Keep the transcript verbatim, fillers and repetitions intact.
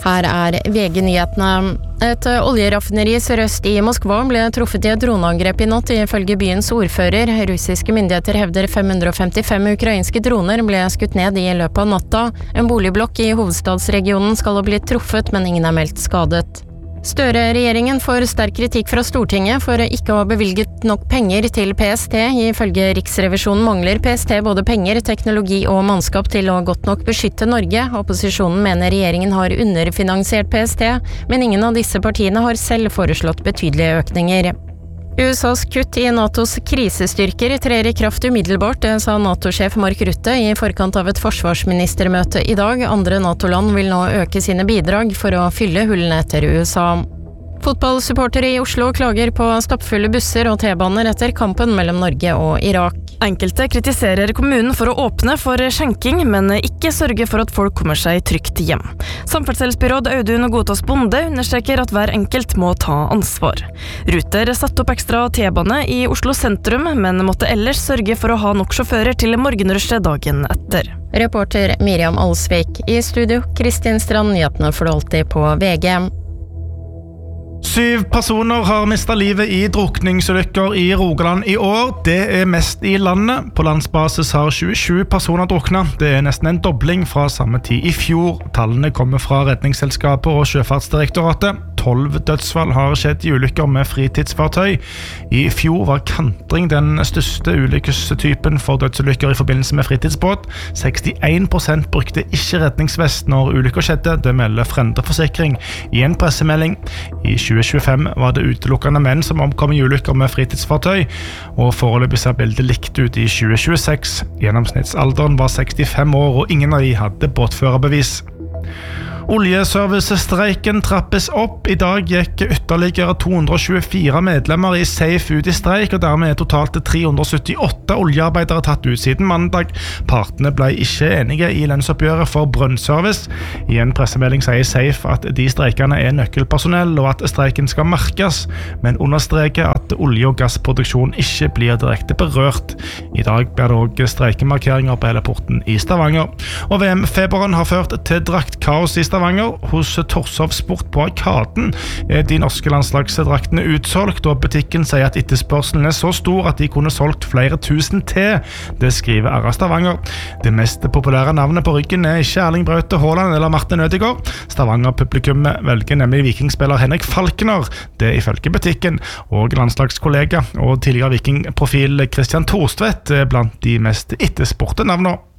Her er V G-nyhetene. Et oljeraffineri sørøst i Moskva ble truffet i et droneangrep i natt, ifølge byens ordfører. Russiske myndigheter hevder fem hundre og femtifem ukrainske droner ble skutt ned i løpet av natta. En boligblokk i hovedstadsregionen skal ha blitt truffet, men ingen er meldt skadet. Støre-regjeringen får sterk kritikk fra Stortinget for ikke å ha bevilget nok penger til P S T. Ifølge Riksrevisjonen mangler P S T både penger, teknologi og mannskap til å godt nok beskytte Norge. Opposisjonen mener regjeringen har underfinansiert P S T, men ingen av disse partiene har selv foreslått betydelige økninger. U S A's kutt i NATOs krisestyrker trer i kraft umiddelbart, det sa NATO-sjef Mark Rutte i forkant av et forsvarsministermøte i dag. Andre NATO-land vil nå øke sine bidrag for å fylle hullene etter U S A. Fotballsupportere i Oslo klager på stappfulle busser og T-baner etter kampen mellom Norge og Irak. Enkelte kritiserer kommunen for å åpne for skjenking, men ikke sørge for at folk kommer seg trygt hjem. Samferdselsbyråd Audun Gotaas Bonde understreker at hver enkelt må ta ansvar. Ruter satte opp ekstra T-bane i Oslo sentrum, men måtte ellers sørge for å ha nok sjåfører til morgenrushet dagen etter. Reporter Miriam Alsvik. I studio, Kristin Strand, nyhetene får du alltid på V G. Syv personer har mistet livet i drukningsulykker i Rogaland i år. Det er mest i landet. På landsbasis har tjuesju personer druknet. Det er nesten en dobling fra samme tid i fjor. Tallene kommer fra Redningsselskapet og Sjøfartsdirektoratet. Tolv dødsfall har skjedd i ulykker med fritidsfartøy. I fjor var kantring den største ulykkestypen for dødsulykker i forbindelse med fritidsbåt. sekstién prosent brukte ikke redningsvest når ulykker skjedde. Det melder Frende Forsikring i en pressemelding. I tjue tjuefem var det utelukkende menn som omkom i ulykker med fritidsfartøy, og foreløpig ser bildet likt ut i tjue tjueseks. Gjennomsnittsalderen var sekstifem år, og ingen av de hadde båtførerbevis. Oljeservicestreiken trappes opp. I dag gikk ytterligere to hundre og tjuefire medlemmer i SAFE ut i streik, og dermed er totalt tre hundre og syttiåtte oljearbeidere tatt ut siden mandag. Partene ble ikke enige i lønnsoppgjøret for brønnservice. I en pressemelding sier SAFE at de streikene er nøkkelpersonell, og at streiken skal merkes, men understreker at olje- og gassproduksjon ikke blir direkte berørt. I dag blir det også streikemarkeringer på hele porten i Stavanger. Og V M-feberen har ført til draktkaos i Stavanger. Stavanger. Hos Torshov Sport på Arkaden er de norske landslagsdraktene utsolgt, og butikken sier at etterspørselen er så stor at de kunne solgt flere tusen til. Det skriver R A Stavanger. Det mest populære navnet på ryggen er ikke Erling Braute Haaland eller Martin Ødegaard. Stavanger-publikummet velger nemlig vikingspiller Henrik Falkner, det ifølge butikken, og landslagskollega og tidligere vikingprofil Christian Thorstvedt er blant de mest etterspurte navnene.